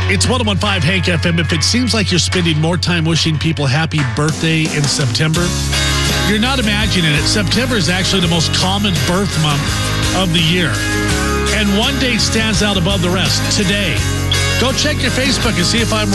It's 101.5 Hank FM. If it seems like you're spending more time wishing people happy birthday in September, you're not imagining it. September is actually the most common birth month of the year. And one day stands out above the rest. Today. Go check your Facebook and see if I'm